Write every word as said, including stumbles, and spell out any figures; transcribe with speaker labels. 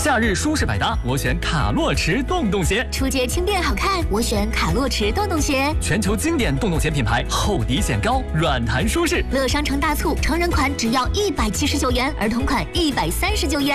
Speaker 1: 夏日舒适百搭，我选卡洛驰洞洞鞋。
Speaker 2: 出街轻便好看，我选卡洛驰洞洞鞋。
Speaker 1: 全球经典洞洞鞋品牌，厚底显高，软弹舒适。
Speaker 2: 乐商城大促，成人款只要一百七十九元，儿童款一百三十九元。